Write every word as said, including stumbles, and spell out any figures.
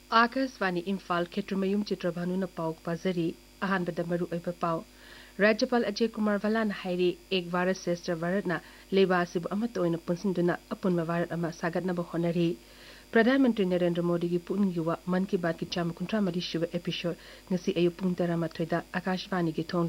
आकाशवाणी इम्फाल खेत्रमयुम चित्रभानुना पाउ पाजरी अहानबदा मरु ओइबा पाउ राज्यपाल अजय कुमार भल्लान हाइरी एक भारत श्रेष्ठ भारतना लेबा असिबु अमत ओइना पुनसिन्दुना अपुनबा भारत अमा सागतनबा होनरी प्रधानमंत्री नरेंद्र मोदी की पुंगी वा मन की बात की चाम कुंट्रा मरी शुभ episode ngasi ayu pung tara mathoi da akashvani ki thong